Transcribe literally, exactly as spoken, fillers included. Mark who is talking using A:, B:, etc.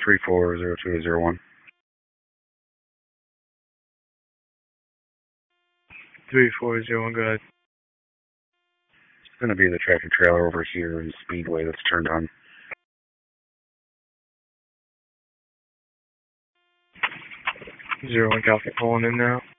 A: three four zero two zero one.
B: three four zero one, go ahead.
A: It's going to be the tractor trailer over here in Speedway that's turned on.
B: zero one, copy, pulling in now.